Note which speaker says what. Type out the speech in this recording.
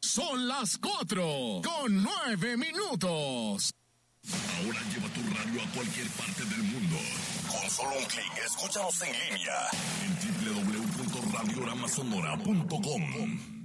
Speaker 1: Son las 4:09.
Speaker 2: Ahora lleva tu radio a cualquier parte del mundo. Con solo un clic, escúchanos en línea en www.radiogramasonora.com.